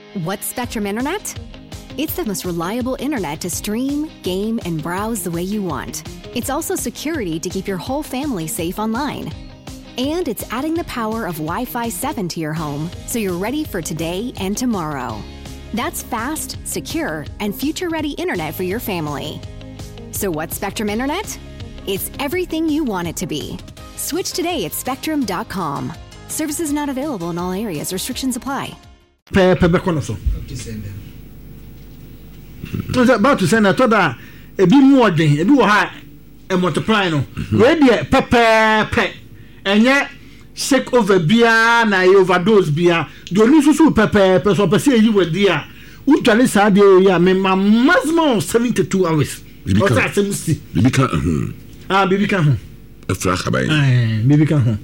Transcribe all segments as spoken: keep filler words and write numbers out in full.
What's Spectrum Internet? It's the most reliable internet to stream, game, and browse the way you want. It's also security to keep your whole family safe online. And it's adding the power of Wi-Fi seven to your home so you're ready for today and tomorrow. That's fast, secure, and future-ready internet for your family. So what's Spectrum Internet? It's everything you want it to be. Switch today at spectrum dot com. Services not available in all areas. Restrictions apply. Pepe bekonoso. What's about to send a toda a bit more than a do high and multiply no. Ready pepe pe and yet sick over beer na overdose beer. Do you so pepe pe so per se you were dear. Who tell us how they are me my maximum seventy-two hours. What's that seventy? Baby can ah baby can a flash by baby can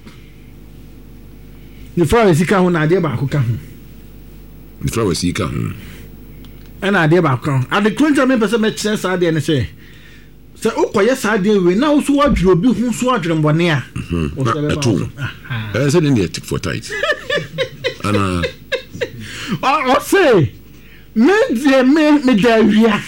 the flower is can na dey back can the flower is can and I dey back can at the twenty me person make sense how dey say say o koye sa dey we na so waduro bi hu so adwere mbone a o say eh say dey tick for tight ana o say me dey me me dey wia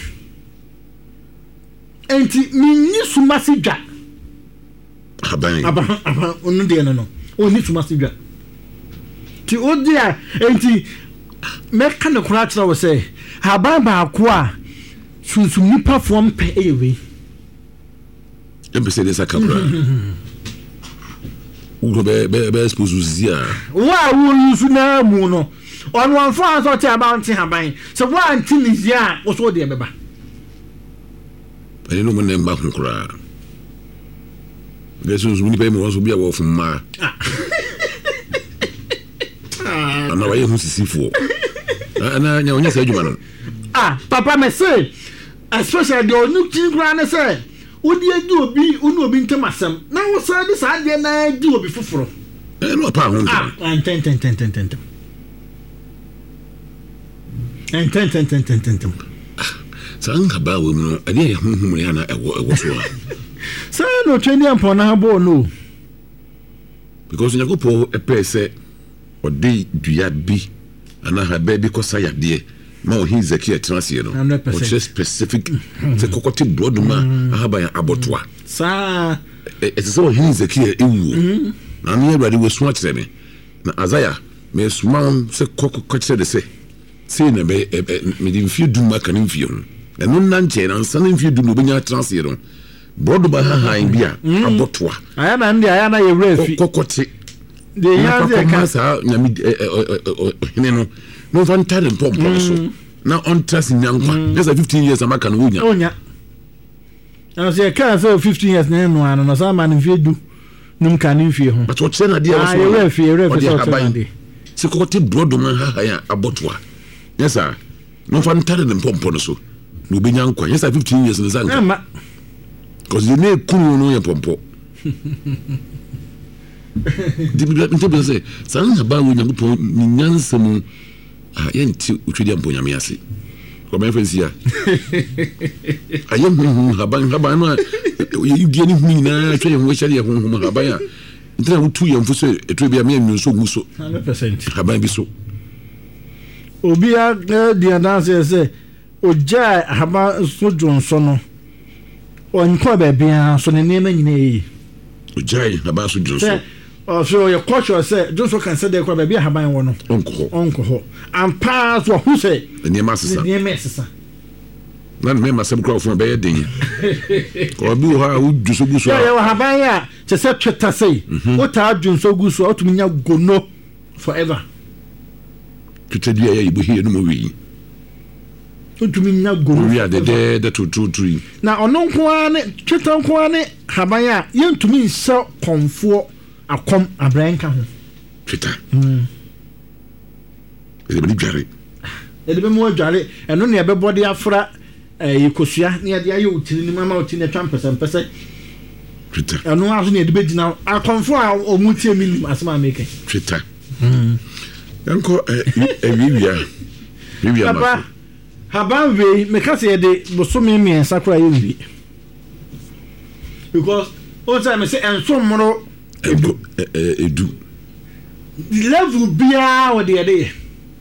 enti mi ni sumasi dwa aban aban aban onu dey no no o ni sumasi dwa ti o dia enti me kan ko ra tira wo say aban ba ko a sunsum nipa fo mpe eyewe em se desa kabra u be be be expose zia wa wo yusu na mu no onu anfa so ti aban ti aban so wa anti ni zia wo so de beba ani no mo ne mba kura beso zuni pe mo so bia wo fuma ana wa yehu sisifo ana nya onya sa adwuma no ah papa me say especially the onu kin kura ne say odi edi obi unu obi ntemasem na wo sa de sa de na edi obi foforo eh no pa ho ah ten ten ten ten ten ten ten ten ten ten ten ten ten sanga ba wo no ade ya honhom ya na ewo ewo so so no training upon na bo no because nya go po e pese odi dua bi ana ha ba bi ko sa yade ma o hin zakia transie no o just specific se kokoti broduma ahaba ya abotoa sa e se o hin zakia ewu na ne everybody we so akire me na azaya me suma se kokoti de se se na be me di mfie duma kan mfie ho na no nanche na nsa na mfie duma obenya transie no broduma ha ha bia abotoa aya na ndi aya na ye refi kokoti de ya ze ka sa nyami hene no no fantare pompo so na on trust nyankwa just fifteen years amaka no wonya onya ana se ka so fifteen years na no ano no sa ma no fie du num ka no fie ho but what say na dia so ah ye fie re fie so so se ko te brodo man ha ha ya abotoa yes sir no fantare no pompo no so no be nyankwa yes fifteen years no zanka ma cause you ne kunu no ye pompo di bi ntebe say sanga ba wo nyankopon ni nyansam ah yenti utwedi ampo nyame ase ko ba fancy ya ayem hu haban haban no yi die ni hu na twa ye hu hye ye hu hu haban ya ntina wutu ye mfu so etu bia me anwu so gu so one hundred percent haban bi so obi a di ananse se oja haban so jonso no onko ba bia so ne nema nyina yi oja haban so jonso oh so your culture say just can say they kwa be haban wo no onko onko ho am pass wo hu say ne masesa ne masesa na me masem kwa fun be yedin ko bi ho a wudu so guso ya ya haban ya se se tweta say o ta adun so guso o tumnya gono forever tweta dia ya ibu hie no mo wi o tumnya gono wi ade de de to to to na ono nko ane tweta nko ane haban ya yentumi nsa konfo akom abranka ho tweta mm e be dware e be mo dware eno ne be body afra eh yekosua ne de ayo utiri ni mama utiri na twampesa mpesa tweta eno aso ne de be gina akomfo a omutie minim asema make tweta mm yanko e wiwia wiwia ma haban we me ka se de bosome miensa kura ye wi because o say me say enso moro edu edu level bia o de de